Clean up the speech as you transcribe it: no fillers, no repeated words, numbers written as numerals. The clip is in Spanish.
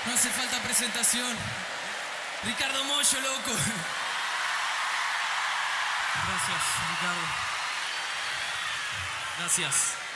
No hace falta presentación. Ricardo Mollo, loco. Gracias, Ricardo. Gracias.